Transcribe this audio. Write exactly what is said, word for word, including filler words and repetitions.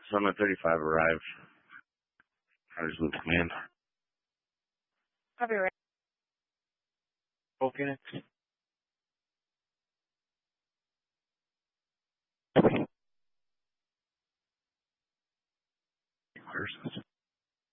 Summit thirty-five arrived. Hunter's with command. Copy, right. Oh, Phoenix. Where's this?